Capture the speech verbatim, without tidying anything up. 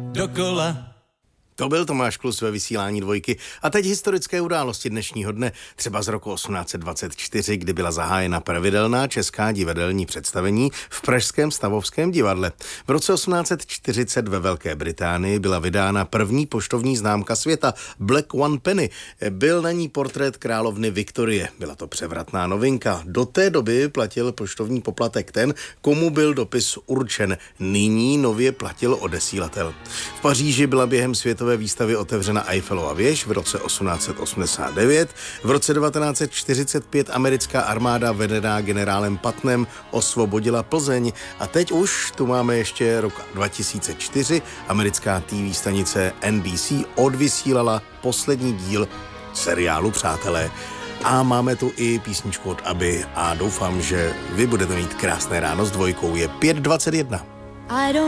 dokola. To byl Tomáš Klus ve vysílání Dvojky. A teď historické události dnešního dne, třeba z roku osmnáct set dvacet čtyři, kdy byla zahájena pravidelná česká divadelní představení v pražském Stavovském divadle. V roce osmnáct set čtyřicet ve Velké Británii byla vydána první poštovní známka světa, Black One Penny. Byl na ní portrét královny Viktorie. Byla to převratná novinka. Do té doby platil poštovní poplatek ten, komu byl dopis určen. Nyní nově platil odesílatel. V Paříži byla během světové výstavy otevřena Eiffelova věž v roce osmnáct set osmdesát devět. V roce devatenáct set čtyřicet pět americká armáda vedená generálem Pattonem osvobodila Plzeň. A teď už tu máme ještě rok dva tisíce čtyři. Americká T V stanice N B C odvysílala poslední díl seriálu Přátelé. A máme tu i písničku od Abby a doufám, že vy budete mít krásné ráno s Dvojkou. Je pět dvacet jedna.